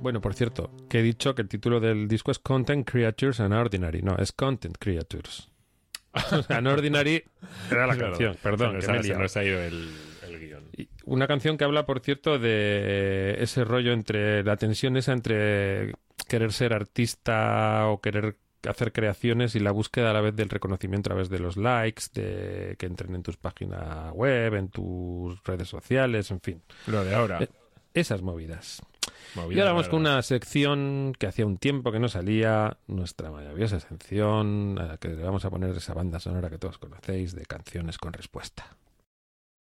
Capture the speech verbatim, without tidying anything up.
Bueno, por cierto, que he dicho que el título del disco es Content Creatures and Ordinary. No, es Content Creatures. O sea, Ordinary era la canción, perdón. Se que me he nos, se liado. nos ha ido el, el guión. Y una canción que habla, por cierto, de ese rollo entre la tensión esa entre querer ser artista o querer hacer creaciones y la búsqueda a la vez del reconocimiento a través de los likes, de que entren en tus páginas web, en tus redes sociales, en fin. Lo de ahora. Eh, esas movidas. Movidas Y ahora vamos raras. con una sección que hacía un tiempo que no salía, nuestra maravillosa sección, a la que le vamos a poner esa banda sonora que todos conocéis de canciones con respuesta.